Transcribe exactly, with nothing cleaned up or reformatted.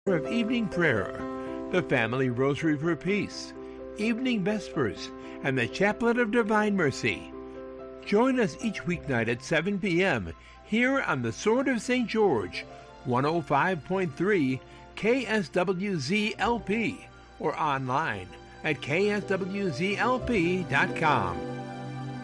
of evening prayer, the Family Rosary for Peace, evening vespers, and the Chaplet of Divine Mercy. Join us each weeknight at seven p.m. here on the Sword of Saint George, one oh five point three K S W Z L P, or online at K S W Z L P dot com.